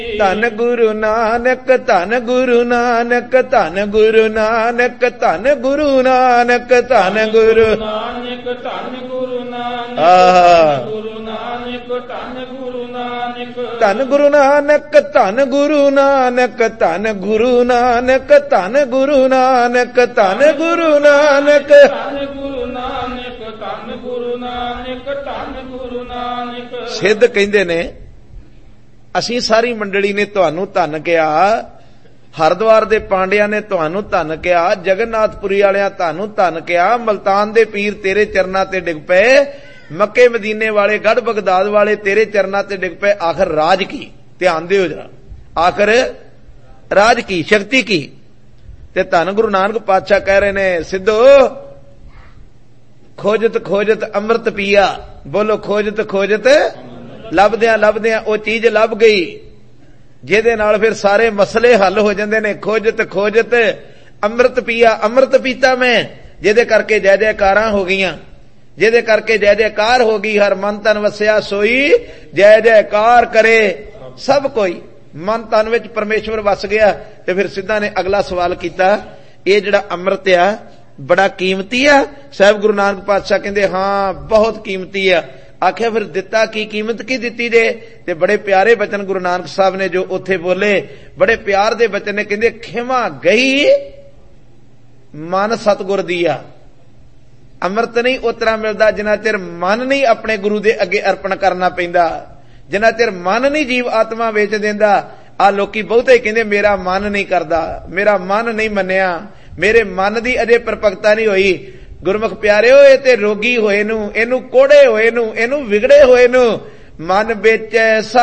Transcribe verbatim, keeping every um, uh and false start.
ਧੰਨ ਗੁਰੂ ਨਾਨਕ ਧੰਨ ਗੁਰੂ ਨਾਨਕ ਧੰਨ ਗੁਰੂ ਨਾਨਕ ਧੰਨ ਗੁਰੂ ਨਾਨਕ ਧੰਨ ਗੁਰੂ ਨਾਨਕ ਧੰਨ ਗੁਰੂ ਨਾਨਕ ਆਹ ਗੁਰੂ ਨਾਨਕ ਧੰਨ ਗੁਰੂ ਨਾਨਕ ਧੰਨ ਗੁਰੂ ਨਾਨਕ ਧੰਨ ਗੁਰੂ ਨਾਨਕ ਧੰਨ ਗੁਰੂ ਨਾਨਕ ਧੰਨ ਗੁਰੂ ਨਾਨਕ ਧੰਨ ਗੁਰੂ ਨਾਨਕ ਧੰਨ ਗੁਰੂ ਨਾਨਕ ਧੰਨ ਗੁਰੂ ਨਾਨਕ ਧੰਨ ਗੁਰੂ ਨਾਨਕ। ਸਿੱਧ ਕਹਿੰਦੇ ਨੇ ਅਸੀਂ ਸਾਰੀ ਮੰਡਲੀ ਨੇ ਤੁਹਾਨੂੰ ਧੰਨ ਕਿਹਾ, ਹਰਿਦੁਆਰ ਦੇ ਪਾਂਡਿਆਂ ਨੇ ਤੁਹਾਨੂੰ ਧੰਨ ਕਿਹਾ, ਜਗਨਨਾਥਪੁਰੀ ਵਾਲਿਆਂ ਤੁਹਾਨੂੰ ਧੰਨ ਕਿਹਾ, ਮਲਤਾਨ ਦੇ ਪੀਰ ਤੇਰੇ ਚਰਨਾਂ ਤੇ ਡਿੱਗ ਪਏ, ਮੱਕੇ ਮਦੀਨੇ ਵਾਲੇ ਗੜ ਬਗਦਾਦ ਵਾਲੇ ਤੇਰੇ ਚਰਨਾਂ ਤੇ ਡਿੱਗ ਪਏ, ਆਖਰ ਰਾਜ ਕੀ? ਧਿਆਨ ਦਿਓ ਜਰਾ, ਆਖਰ ਰਾਜ ਕੀ, ਸ਼ਕਤੀ ਕੀ? ਤੇ ਧੰਨ ਗੁਰੂ ਨਾਨਕ ਪਾਤਸ਼ਾਹ ਕਹਿ ਰਹੇ ਨੇ ਸਿੱਧੋ ਖੋਜਤ ਖੋਜਤ ਅੰਮ੍ਰਿਤ ਪੀਆ, ਬੋਲੋ ਖੋਜਤ ਖੋਜਤ, ਲੱਭਦਿਆਂ ਲੱਭਦਿਆਂ ਉਹ ਚੀਜ਼ ਲੱਭ ਗਈ ਜਿਹਦੇ ਨਾਲ ਫਿਰ ਸਾਰੇ ਮਸਲੇ ਹੱਲ ਹੋ ਜਾਂਦੇ ਨੇ। ਖੋਜਤ ਖੋਜਤ ਅੰਮ੍ਰਿਤ ਪੀਆ, ਅੰਮ੍ਰਿਤ ਪੀਤਾ ਮੈਂ ਜਿਹਦੇ ਕਰਕੇ ਜੈ ਜੈਕਾਰਾਂ ਹੋ ਗਈਆਂ, ਜਿਹਦੇ ਕਰਕੇ ਜੈ ਜੈਕਾਰ ਹੋ ਗਈ। ਹਰ ਮਨ ਤਨ ਵਸਿਆ ਸੋਈ ਜੈ ਜੈਕਾਰ ਕਰੇ ਸਭ ਕੋਈ। ਮਨ ਤਨ ਵਿੱਚ ਪਰਮੇਸ਼ਵਰ ਵਸ ਗਿਆ। ਤੇ ਫਿਰ ਸਿੱਧਾ ਨੇ ਅਗਲਾ ਸਵਾਲ ਕੀਤਾ, ਇਹ ਜਿਹੜਾ ਅੰਮ੍ਰਿਤ ਆ ਬੜਾ ਕੀਮਤੀ ਆ? ਸਾਹਿਬ ਗੁਰੂ ਨਾਨਕ ਪਾਤਸ਼ਾਹ ਕਹਿੰਦੇ ਹਾਂ ਬਹੁਤ ਕੀਮਤੀ ਆ। ਆਖਿਆ ਫਿਰ ਦਿੱਤਾ ਕੀ, ਕੀਮਤ ਕੀ ਦਿੱਤੀ ਜੇ? ਤੇ ਬੜੇ ਪਿਆਰੇ ਬਚਨ ਗੁਰੂ ਨਾਨਕ ਸਾਹਿਬ ਨੇ ਜੋ ਉੱਥੇ ਬੋਲੇ, ਬੜੇ ਪਿਆਰ ਦੇ ਬਚਨ ਨੇ। ਕਹਿੰਦੇ ਖਿਮਾ ਗਈ ਮਨ ਸਤਿਗੁਰ ਦੀ ਆ। ਅੰਮ੍ਰਿਤ ਨਹੀਂ ਉਤਰਾ ਮਿਲਦਾ ਜਿੰਨਾ ਚਿਰ ਮਨ ਨਹੀਂ ਆਪਣੇ ਗੁਰੂ ਦੇ ਅੱਗੇ ਅਰਪਣ ਕਰਨਾ ਪੈਂਦਾ, ਜਿੰਨਾ ਚਿਰ ਮਨ ਨਹੀਂ ਜੀਵ ਆਤਮਾ ਵੇਚ ਦਿੰਦਾ। ਆ ਲੋਕੀ ਬਹੁਤੇ ਕਹਿੰਦੇ ਮੇਰਾ ਮਨ ਨਹੀਂ ਕਰਦਾ, ਮੇਰਾ ਮਨ ਨਹੀਂ ਮੰਨਿਆ, ਮੇਰੇ ਮਨ ਦੀ ਅਜੇ ਪਰਪਕਤਾ ਨਹੀਂ ਹੋਈ। ਗੁਰਮੁਖ ਪਿਆਰਿਓ, ਇਹ ਤੇ ਰੋਗੀ ਹੋਏ ਨੂੰ, ਇਹਨੂੰ ਕੋੜੇ ਹੋਏ ਨੂੰ, ਇਹਨੂੰ ਵਿਗੜੇ ਹੋਏ ਨੂੰ ਮਨ ਵਿੱਚ